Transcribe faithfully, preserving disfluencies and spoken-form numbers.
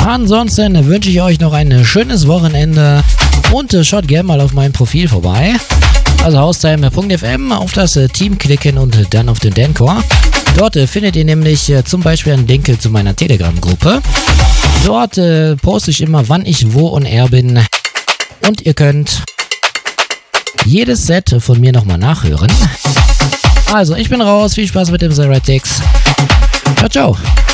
Ansonsten wünsche ich euch noch ein schönes Wochenende und äh, schaut gerne mal auf meinem Profil vorbei. Also haustime punkt f m, auf das äh, Team klicken und äh, dann auf den Dancore. Dort äh, findet ihr nämlich äh, zum Beispiel einen Link zu meiner Telegram-Gruppe. Dort äh, poste ich immer, wann ich wo und er bin. Und ihr könnt jedes Set von mir nochmal nachhören. Also, ich bin raus. Viel Spaß mit dem Zeratics. Ciao, ciao.